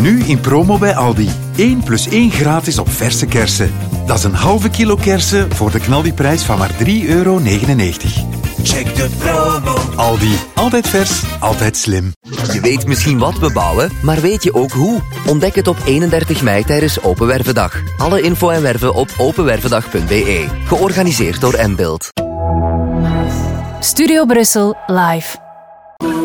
Nu in promo bij Aldi. 1 + 1 gratis op verse kersen. Dat is een halve kilo kersen voor de knaldiprijs van maar €3,99. Check de promo. Aldi. Altijd vers, altijd slim. Je weet misschien wat we bouwen, maar weet je ook hoe? Ontdek het op 31 mei tijdens Open Wervendag. Alle info en werven op openwervendag.be. Georganiseerd door Mbuild. Studio Brussel live.